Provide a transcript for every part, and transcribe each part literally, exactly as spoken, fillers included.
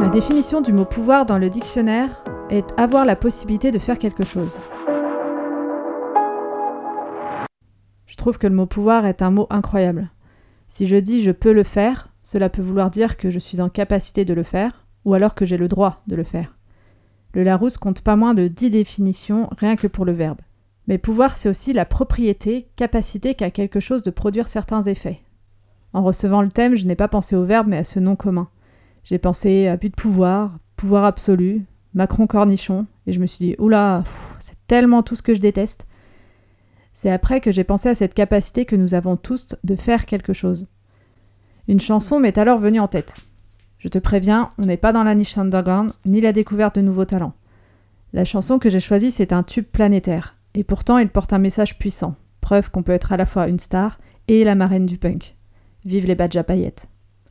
La définition du mot pouvoir dans le dictionnaire est avoir la possibilité de faire quelque chose. Je trouve que le mot pouvoir est un mot incroyable. Si je dis je peux le faire, cela peut vouloir dire que je suis en capacité de le faire, ou alors que j'ai le droit de le faire. Le Larousse compte pas moins de dix définitions rien que pour le verbe. Mais pouvoir, c'est aussi la propriété, capacité qu'a quelque chose de produire certains effets. En recevant le thème, je n'ai pas pensé au verbe mais à ce nom commun. J'ai pensé à but de pouvoir, pouvoir absolu, Macron-Cornichon, et je me suis dit, oula, pff, c'est tellement tout ce que je déteste. C'est après que j'ai pensé à cette capacité que nous avons tous de faire quelque chose. Une chanson m'est alors venue en tête. Je te préviens, on n'est pas dans la niche underground, ni la découverte de nouveaux talents. La chanson que j'ai choisie, c'est un tube planétaire, et pourtant il porte un message puissant, preuve qu'on peut être à la fois une star et la marraine du punk. Vive les badges à paillettes.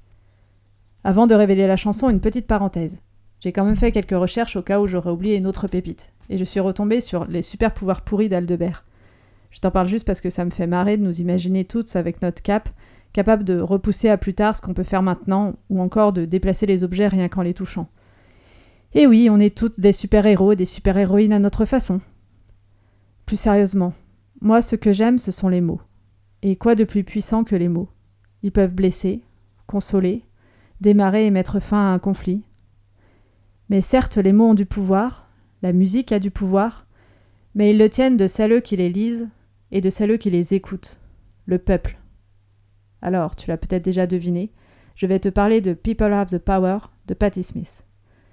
Avant de révéler la chanson, une petite parenthèse. J'ai quand même fait quelques recherches au cas où j'aurais oublié une autre pépite, et je suis retombée sur les super pouvoirs pourris d'Aldebert. Je t'en parle juste parce que ça me fait marrer de nous imaginer toutes avec notre cape, capable de repousser à plus tard ce qu'on peut faire maintenant, ou encore de déplacer les objets rien qu'en les touchant. Et oui, on est toutes des super-héros et des super-héroïnes à notre façon. Plus sérieusement, moi ce que j'aime ce sont les mots. Et quoi de plus puissant que les mots ? Ils peuvent blesser, consoler, démarrer et mettre fin à un conflit. Mais certes, les mots ont du pouvoir, la musique a du pouvoir, mais ils le tiennent de celles qui les lisent et de celles qui les écoutent, le peuple. Alors, tu l'as peut-être déjà deviné, je vais te parler de People Have the Power de Patti Smith.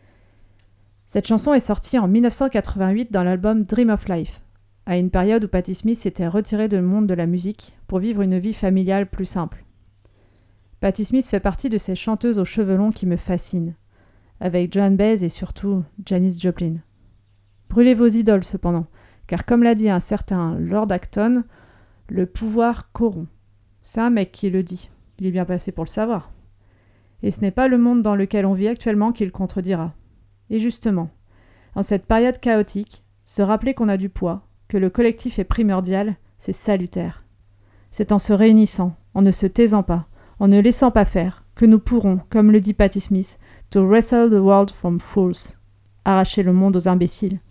Cette chanson est sortie en dix-neuf cent quatre-vingt-huit dans l'album Dream of Life, à une période où Patti Smith s'était retirée du monde de la musique pour vivre une vie familiale plus simple. Patti Smith fait partie de ces chanteuses aux cheveux longs qui me fascinent, avec Joan Baez et surtout Janis Joplin. Brûlez vos idoles cependant, car comme l'a dit un certain Lord Acton, le pouvoir corrompt. C'est un mec qui le dit, il est bien passé pour le savoir. Et ce n'est pas le monde dans lequel on vit actuellement qui le contredira. Et justement, en cette période chaotique, se rappeler qu'on a du poids, que le collectif est primordial, c'est salutaire. C'est en se réunissant, en ne se taisant pas, en ne laissant pas faire, que nous pourrons, comme le dit Patti Smith, to wrestle the world from fools, arracher le monde aux imbéciles.